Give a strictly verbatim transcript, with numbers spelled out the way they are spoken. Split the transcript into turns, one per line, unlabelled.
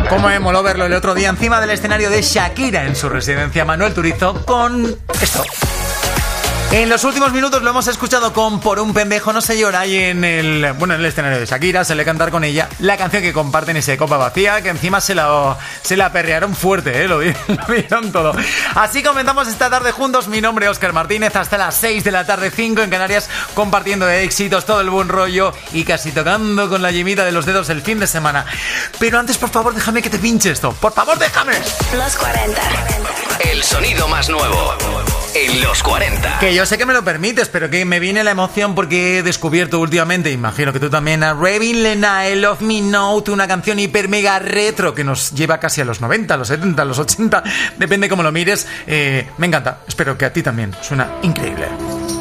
Cómo me moló verlo el otro día encima del escenario de Shakira en su residencia Manuel Turizo con esto. En los últimos minutos lo hemos escuchado con Por un pendejo no se llora y en el, bueno, en el escenario de Shakira se le cantar con ella la canción que comparten ese Copa Vacía, que encima se la, se la perrearon fuerte, ¿eh? Lo, lo vieron todo. Así comenzamos esta tarde juntos. Mi nombre es Óscar Martínez, hasta las seis de la tarde, cinco en Canarias, compartiendo éxitos, todo el buen rollo y casi tocando con la yemita de los dedos el fin de semana. Pero antes, por favor, déjame que te pinche esto. Por favor, déjame.
Los cuarenta.
El sonido más nuevo en los cuarenta.
Que yo sé que me lo permites, pero que me viene la emoción porque he descubierto últimamente, imagino que tú también, a Ravin Lenae, Love Me Note, una canción hiper mega retro que nos lleva casi a los noventa, a los setenta, a los ochenta, depende cómo lo mires. Eh, me encanta, espero que a ti también. Suena increíble.